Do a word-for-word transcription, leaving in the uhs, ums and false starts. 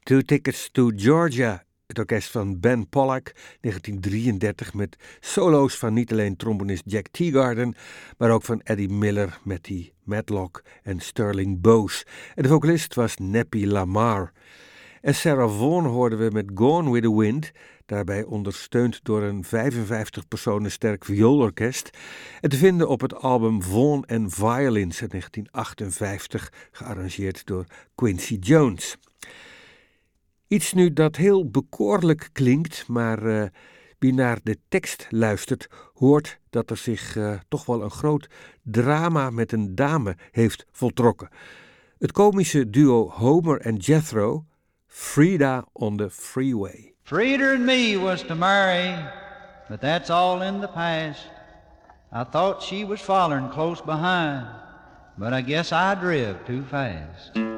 Two Tickets to Georgia, het orkest van Ben Pollack, negentien drieëndertig, met solo's van niet alleen trombonist Jack Teagarden, maar ook van Eddie Miller, Matty Matlock en Sterling Bose. En de vocalist was Neppy Lamar. En Sarah Vaughan hoorden we met Gone with the Wind, daarbij ondersteund door een vijfenvijftig personen sterk vioolorkest, en te vinden op het album Vaughan and Violins uit negentien achtenvijftig, gearrangeerd door Quincy Jones. Iets nu dat heel bekoorlijk klinkt, maar uh, wie naar de tekst luistert, hoort dat er zich uh, toch wel een groot drama met een dame heeft voltrokken. Het komische duo Homer en Jethro, Frida on the Freeway. Frida and me was to marry, but that's all in the past. I thought she was following close behind, but I guess I drive too fast.